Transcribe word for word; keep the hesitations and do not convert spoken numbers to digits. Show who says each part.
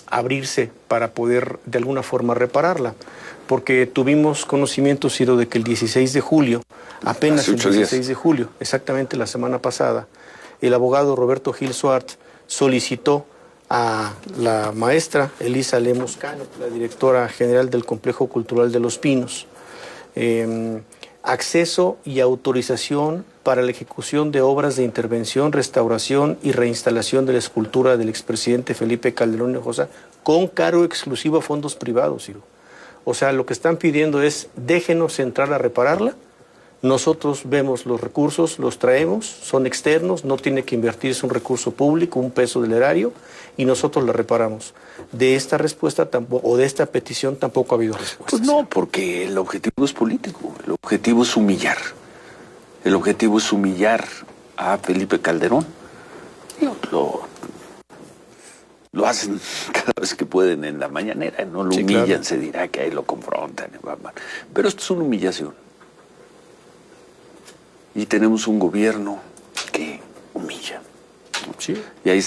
Speaker 1: abrirse para poder de alguna forma repararla, porque tuvimos conocimiento, Ciro, de que el dieciséis de julio, apenas el dieciséis de julio, exactamente la semana pasada, el abogado Roberto Gil Suárez solicitó a la maestra Elisa Lemos Cano, la directora general del Complejo Cultural de Los Pinos, eh, acceso y autorización para la ejecución de obras de intervención, restauración y reinstalación de la escultura del expresidente Felipe Calderón Hinojosa con cargo exclusivo a fondos privados, Ciro. O sea, lo que están pidiendo es déjenos entrar a repararla. Nosotros vemos los recursos, los traemos, son externos, no tiene que invertirse un recurso público, un peso del erario, y nosotros la reparamos. De esta respuesta tampoco, o de esta petición tampoco ha habido respuesta.
Speaker 2: Pues no, porque el objetivo es político, el objetivo es humillar. El objetivo es humillar a Felipe Calderón. Lo, lo hacen cada vez que pueden en la mañanera, no lo sí, humillan, claro. Se dirá que ahí lo confrontan. Pero esto es una humillación. Y tenemos un gobierno que humilla.
Speaker 1: Sí.
Speaker 2: Y ahí